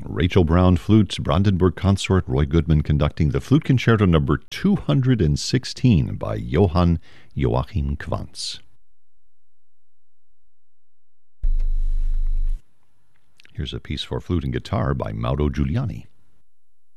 Rachel Brown flutes, Brandenburg Consort, Roy Goodman conducting the Flute Concerto number 216 by Johann Joachim Quantz. Here's a piece for flute and guitar by Mauro Giuliani.